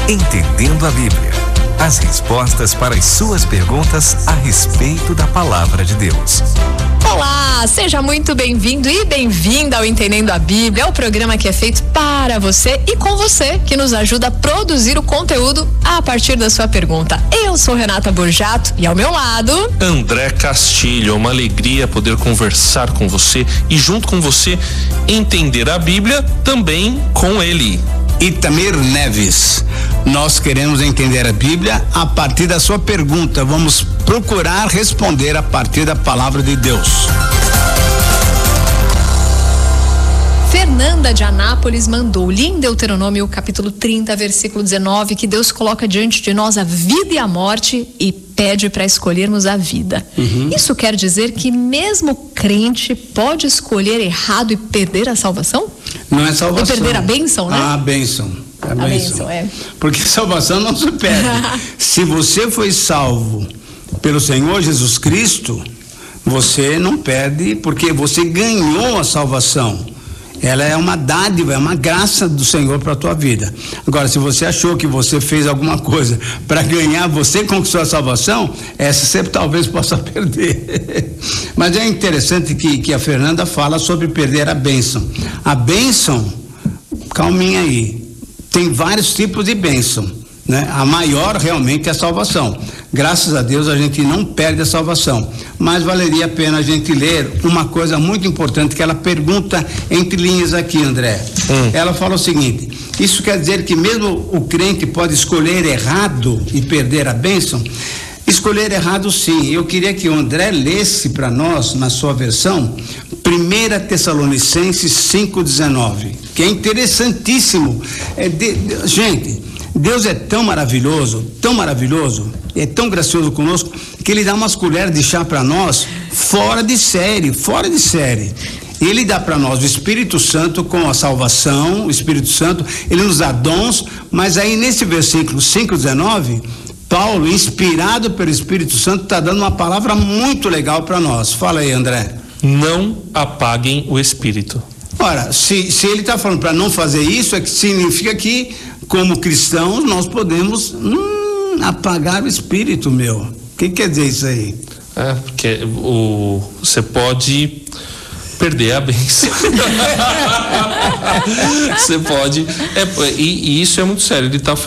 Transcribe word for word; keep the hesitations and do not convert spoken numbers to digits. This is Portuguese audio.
Entendendo a Bíblia. As respostas para as suas perguntas a respeito da Palavra de Deus. Olá, seja muito bem-vindo e bem-vinda ao Entendendo a Bíblia, é o programa que é feito para você e com você, que nos ajuda a produzir o conteúdo a partir da sua pergunta. Eu sou Renata Borjato e ao meu lado... André Castilho, é uma alegria poder conversar com você e junto com você entender a Bíblia também com ele. Itamir Neves, nós queremos entender a Bíblia a partir da sua pergunta. Vamos procurar responder a partir da palavra de Deus. Fernanda de Anápolis mandou, li em Deuteronômio capítulo trinta, versículo dezenove, que Deus coloca diante de nós a vida e a morte e pede para escolhermos a vida. Uhum. Isso quer dizer que mesmo crente pode escolher errado e perder a salvação? Não é salvação. E perder a bênção, né? Ah, a bênção. A, a bênção. bênção, é. Porque salvação não se perde. Se você foi salvo pelo Senhor Jesus Cristo, você não perde, porque você ganhou a salvação. Ela é uma dádiva, é uma graça do Senhor para a tua vida. Agora, se você achou que você fez alguma coisa para ganhar, você conquistou a salvação, essa você talvez possa perder. Mas é interessante que, que a Fernanda fala sobre perder a bênção. A bênção, calminha aí, tem vários tipos de bênção, né? A maior realmente é a salvação. Graças a Deus a gente não perde a salvação, mas valeria a pena a gente ler uma coisa muito importante que ela pergunta entre linhas aqui, André. Hum. Ela fala o seguinte: isso quer dizer que mesmo o crente pode escolher errado e perder a bênção? Escolher errado, sim. Eu queria que o André lesse para nós, na sua versão, primeira Tessalonicenses cinco, dezenove, que é interessantíssimo. É de, de, gente, Deus é tão maravilhoso, tão maravilhoso, é tão gracioso conosco, que Ele dá umas colheres de chá para nós fora de série, fora de série. Ele dá para nós o Espírito Santo com a salvação, o Espírito Santo, Ele nos dá dons, mas aí nesse versículo cinco, dezenove, Paulo, inspirado pelo Espírito Santo, está dando uma palavra muito legal para nós. Fala aí, André. Não apaguem o Espírito. Ora, se, se ele está falando para não fazer isso, é que significa que, como cristãos, nós podemos hum, apagar o Espírito, meu. O que quer dizer isso aí? É, porque o, você pode perder a bênção. Você pode. É, e, e isso é muito sério. Ele está falando.